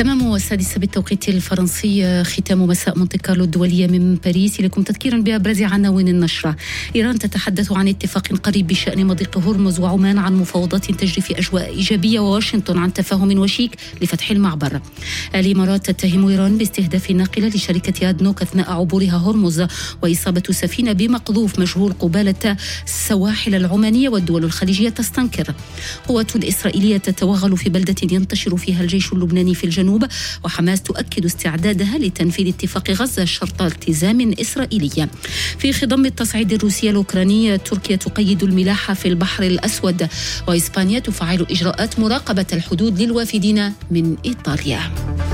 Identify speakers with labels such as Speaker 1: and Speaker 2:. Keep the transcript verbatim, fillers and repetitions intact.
Speaker 1: تمام السادسة بالتوقيت الفرنسي، ختام مساء مونتي كارلو الدولية من باريس. لكم تذكيرا بأبرز عناوين النشرة. إيران تتحدث عن اتفاق قريب بشأن مضيق هرمز، وعمان عن مفاوضات تجري في أجواء إيجابية، وواشنطن عن تفاهم وشيك لفتح المعبر. الإمارات تتهم إيران باستهداف ناقلة لشركة أدنوك أثناء عبورها هرمز، وإصابة سفينة بمقذوف مجهول قبالة السواحل العمانية، والدول الخليجية تستنكر. قوات إسرائيلية تتوغل في بلدة ينتشر فيها الجيش اللبناني في الجنوب، وحماس تؤكد استعدادها لتنفيذ اتفاق غزة شرط التزام إسرائيلي. في خضم التصعيد الروسي الأوكراني، تركيا تقيد الملاحة في البحر الأسود، وإسبانيا تفعل إجراءات مراقبة الحدود للوافدين من إيطاليا.